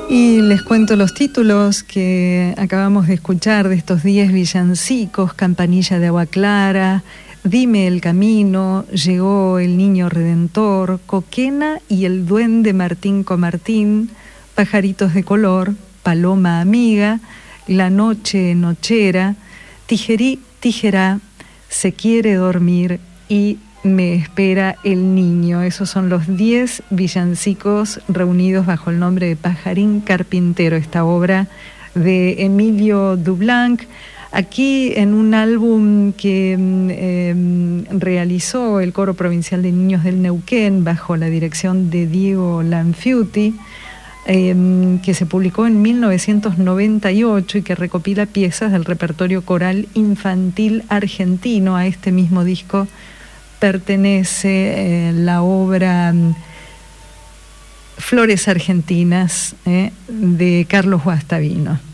Y les cuento los títulos que acabamos de escuchar de estos 10 villancicos: Campanilla de agua clara, Dime el camino, Llegó el niño redentor, Coquena y el duende Martín Comartín, Pajaritos de color, Paloma amiga, La noche nochera, Tijerí tijerá, Se quiere dormir y Me espera el niño. Esos son los 10 villancicos reunidos bajo el nombre de Pajarín Carpintero, esta obra de Emilio Dublanc, aquí en un álbum que realizó el Coro Provincial de Niños del Neuquén bajo la dirección de Diego Lanfiuti, que se publicó en 1998 y que recopila piezas del repertorio coral infantil argentino. A este mismo disco pertenece la obra Flores Argentinas de Carlos Guastavino.